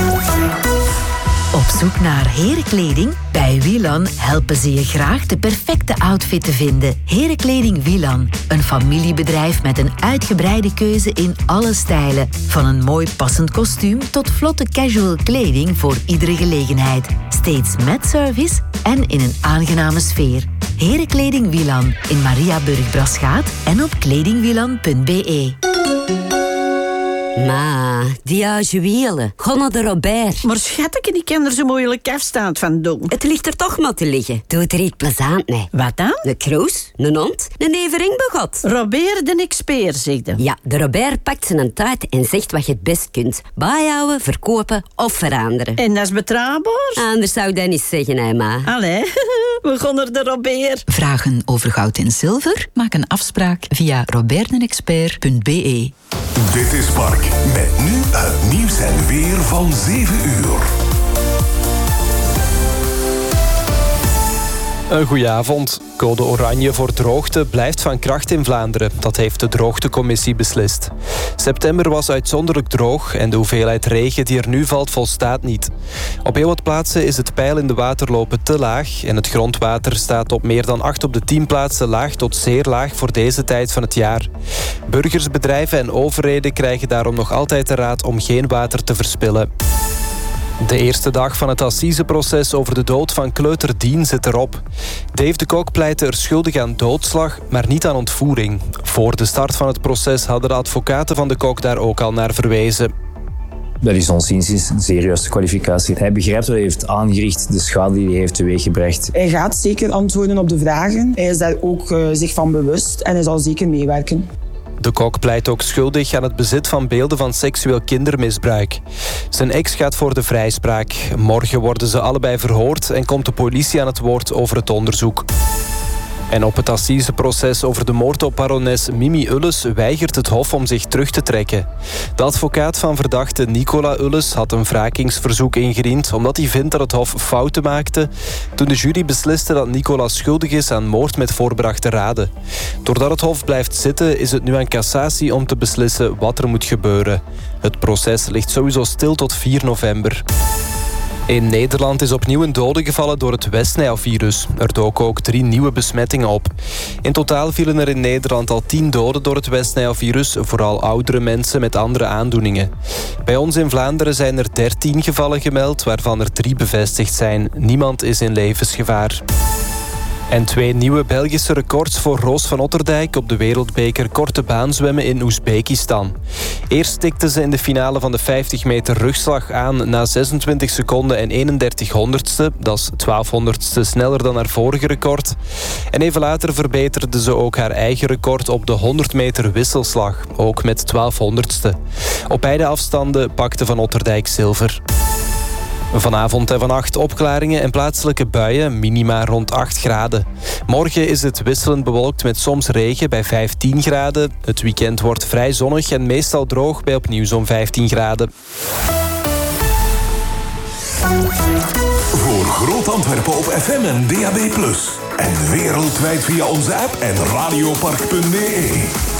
Op zoek naar herenkleding? Bij Wielan helpen ze je graag de perfecte outfit te vinden. Herenkleding Wielan. Een familiebedrijf met een uitgebreide keuze in alle stijlen. Van een mooi passend kostuum tot vlotte casual kleding voor iedere gelegenheid. Steeds met service en in een aangename sfeer. Herenkleding Wielan in Mariaburg-Braschaat en op kledingwielan.be. Ma, die juwelen. Ga naar de Robert. Maar schatje, die kan er zo moeilijk afstand van doen. Het ligt er toch maar te liggen. Doe er iets plezant mee. Wat dan? Een kroes, een hond, een everingbegot. Robert de expert, zegde. Ja, de Robert pakt zijn tijd en zegt wat je het best kunt. Bijhouden, verkopen of veranderen. En dat is betrouwbaar? Anders zou ik dat niet zeggen, hè, ma. Allee, we gaan naar de Robert. Vragen over goud en zilver? Maak een afspraak via robertdenexpert.be. Dit is Mark, met nu het nieuws en weer van 7 uur. Een goeie avond. Code oranje voor droogte blijft van kracht in Vlaanderen. Dat heeft de droogtecommissie beslist. September was uitzonderlijk droog en de hoeveelheid regen die er nu valt volstaat niet. Op heel wat plaatsen is het peil in de waterlopen te laag en het grondwater staat op meer dan 8 op de 10 plaatsen laag tot zeer laag voor deze tijd van het jaar. Burgers, bedrijven en overheden krijgen daarom nog altijd de raad om geen water te verspillen. De eerste dag van het assiseproces over de dood van kleuter Dien zit erop. Dave de Kok pleitte er schuldig aan doodslag, maar niet aan ontvoering. Voor de start van het proces hadden de advocaten van de Kok daar ook al naar verwezen. Dat is ons inziens een serieuze kwalificatie. Hij begrijpt wat hij heeft aangericht, de schade die hij heeft teweeggebracht. Hij gaat zeker antwoorden op de vragen. Hij is daar ook zich van bewust en hij zal zeker meewerken. De Kok pleit ook schuldig aan het bezit van beelden van seksueel kindermisbruik. Zijn ex gaat voor de vrijspraak. Morgen worden ze allebei verhoord en komt de politie aan het woord over het onderzoek. En op het assiseproces over de moord op barones Mimi Ulles weigert het Hof om zich terug te trekken. De advocaat van verdachte Nicola Ulles had een wrakingsverzoek ingediend omdat hij vindt dat het Hof fouten maakte toen de jury besliste dat Nicola schuldig is aan moord met voorbedachte raden. Doordat het Hof blijft zitten is het nu aan cassatie om te beslissen wat er moet gebeuren. Het proces ligt sowieso stil tot 4 november. In Nederland is opnieuw een dode gevallen door het West-Nijl-virus. Er doken ook 3 nieuwe besmettingen op. In totaal vielen er in Nederland al 10 doden door het West-Nijl-virus, vooral oudere mensen met andere aandoeningen. Bij ons in Vlaanderen zijn er 13 gevallen gemeld, waarvan er 3 bevestigd zijn. Niemand is in levensgevaar. En 2 nieuwe Belgische records voor Roos van Otterdijk op de wereldbeker korte baan zwemmen in Oezbekistan. Eerst tikte ze in de finale van de 50 meter rugslag aan na 26 seconden en 31 honderdste. Dat is 1200ste sneller dan haar vorige record. En even later verbeterde ze ook haar eigen record op de 100 meter wisselslag, ook met 1200ste. Op beide afstanden pakte Van Otterdijk zilver. Vanavond en vannacht opklaringen en plaatselijke buien, minima rond 8 graden. Morgen is het wisselend bewolkt met soms regen bij 15 graden. Het weekend wordt vrij zonnig en meestal droog bij opnieuw zo'n 15 graden. Voor Groot Antwerpen op FM en DAB+. En wereldwijd via onze app en radiopark.be.